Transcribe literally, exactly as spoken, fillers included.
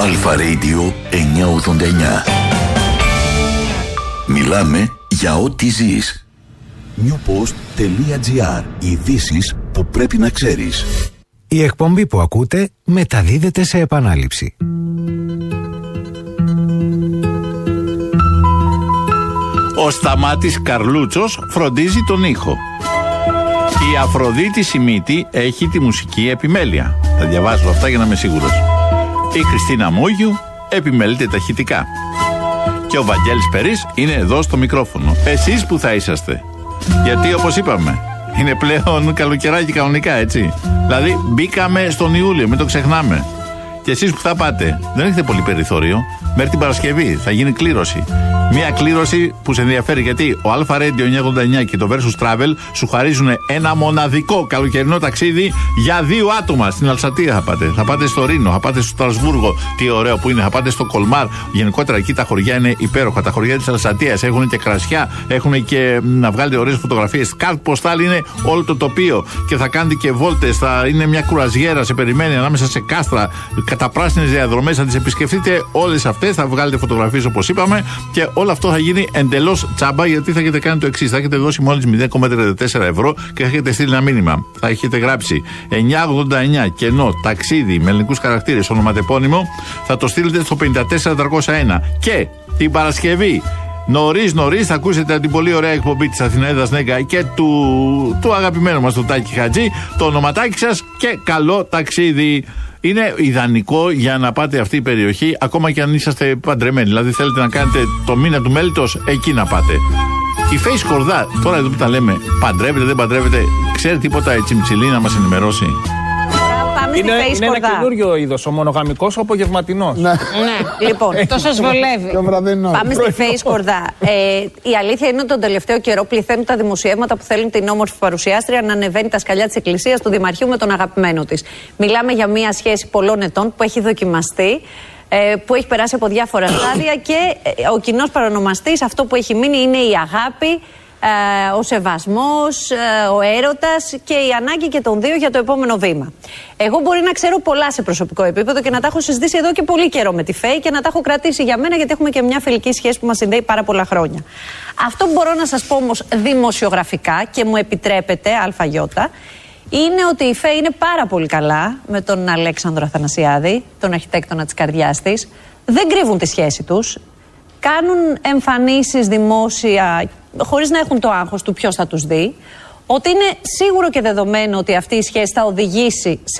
Αλφα Radio εννιακόσια ογδόντα εννιά. Μιλάμε για ό,τι ζεις. newpost.gr. Ειδήσεις που πρέπει να ξέρεις. Η εκπομπή που ακούτε μεταδίδεται σε επανάληψη. Ο Σταμάτης Καρλούτσος φροντίζει τον ήχο. Η Αφροδίτη Σιμίτη έχει τη μουσική επιμέλεια. Θα διαβάσω αυτά για να είμαι σίγουρος. Η Χριστίνα Μούγιου επιμελείται τα ηχητικά. Και ο Βαγγέλης Περής είναι εδώ στο μικρόφωνο. Εσείς που θα είσαστε? Γιατί όπως είπαμε, είναι πλέον καλοκαιράκι κανονικά, έτσι. Δηλαδή μπήκαμε στον Ιούλιο, μην το ξεχνάμε. Και εσείς που θα πάτε, δεν έχετε πολύ περιθώριο. Μέχρι την Παρασκευή θα γίνει κλήρωση. Μια κλήρωση που σε ενδιαφέρει, γιατί ο Αλφα Radio εννιακόσια ογδόντα εννιά και το Versus Travel σου χαρίζουν ένα μοναδικό καλοκαιρινό ταξίδι για δύο άτομα. Στην Αλσατία θα πάτε, θα πάτε στο Ρήνο, θα πάτε στο Στρασβούργο, τι ωραίο που είναι, θα πάτε στο Κολμάρ. Γενικότερα εκεί τα χωριά είναι υπέροχα. Τα χωριά της Αλσατίας έχουν και κρασιά, έχουν και να βγάλετε ωραίες φωτογραφίες. Κάρτ ποστάλ είναι όλο το τοπίο και θα κάνετε και βόλτες. Θα είναι μια κουραζιέρα, σε περιμένει ανάμεσα σε κάστρα, καταπράσινες διαδρομές. Θα τις επισκεφτείτε όλες αυτές, θα βγάλετε φωτογραφίες όπως είπαμε και όλο αυτό θα γίνει εντελώς τσάμπα, γιατί θα έχετε κάνει το εξής. Θα έχετε δώσει μόλις μηδέν κόμμα τριάντα τέσσερα ευρώ και θα έχετε στείλει ένα μήνυμα. Θα έχετε γράψει εννιακόσια ογδόντα εννιά κενό ταξίδι με ελληνικούς χαρακτήρες, ονοματεπώνυμο. Θα το στείλετε στο πέντε τέσσερα τριακόσια ένα. Και την Παρασκευή, νωρίς νωρίς, θα ακούσετε την πολύ ωραία εκπομπή της Αθηναίδας Νέγκα και του, του αγαπημένου μας του Τάκη Χατζή. Το ονοματάκι σας και καλό ταξίδι. Είναι ιδανικό για να πάτε αυτή η περιοχή, ακόμα και αν είσαστε παντρεμένοι. Δηλαδή θέλετε να κάνετε το μήνα του μέλιτος, εκεί να πάτε. Η Φέη Σκορδά, τώρα εδώ που τα λέμε, παντρεύετε, δεν παντρεύετε, ξέρει τίποτα η Τσιμψιλή να μας ενημερώσει? Πάμε είναι, στη είναι ένα καινούριο είδος, ο μονογαμικός, ο απογευματινός. Ναι, ναι. Λοιπόν, το σας βολεύει. Πάμε στη Φέη Σκορδά. Ε, η αλήθεια είναι ότι τον τελευταίο καιρό πληθαίνουν τα δημοσιεύματα που θέλουν την όμορφη παρουσιάστρια να ανεβαίνει τα σκαλιά της εκκλησίας του Δημαρχείου με τον αγαπημένο της. Μιλάμε για μια σχέση πολλών ετών που έχει δοκιμαστεί, που έχει περάσει από διάφορα στάδια και ο κοινός παρονομαστής, αυτό που έχει μείνει, είναι η αγάπη, ο σεβασμός, ο έρωτας και η ανάγκη και των δύο για το επόμενο βήμα. Εγώ μπορεί να ξέρω πολλά σε προσωπικό επίπεδο και να τα έχω συζητήσει εδώ και πολύ καιρό με τη Φέη και να τα έχω κρατήσει για μένα, γιατί έχουμε και μια φιλική σχέση που μας συνδέει πάρα πολλά χρόνια. Αυτό που μπορώ να σας πω όμως δημοσιογραφικά και μου επιτρέπετε, ΑΙ, είναι ότι η Φέη είναι πάρα πολύ καλά με τον Αλέξανδρο Αθανασιάδη, τον αρχιτέκτονα της καρδιάς της. Δεν κρύβουν τη σχέση τους. Κάνουν εμφανίσεις δημόσια χωρίς να έχουν το άγχος του ποιος θα τους δει. Ότι είναι σίγουρο και δεδομένο ότι αυτή η σχέση θα οδηγήσει σε